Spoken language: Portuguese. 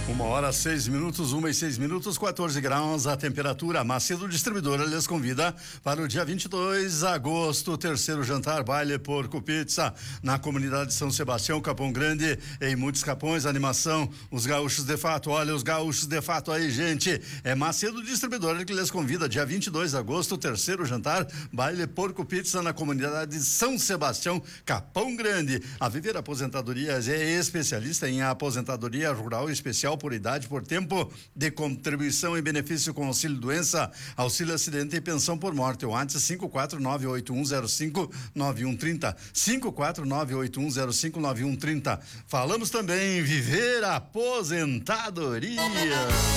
1h06, 1:06, 14 graus a temperatura. Macedo Distribuidora lhes convida para o dia 22 de agosto, terceiro jantar baile Porco Pizza na comunidade de São Sebastião, Capão Grande, em muitos capões, animação, os gaúchos de fato. Olha os gaúchos de fato aí, gente. É Macedo Distribuidora que lhes convida dia 22 de agosto, terceiro jantar baile Porco Pizza na comunidade de São Sebastião, Capão Grande. A Viver Aposentadorias é especialista em aposentadoria rural especial por idade, por tempo de contribuição e benefício com auxílio doença, auxílio acidente e pensão por morte. O antes 54981059130, 54981059130. Falamos também em Viver Aposentadoria.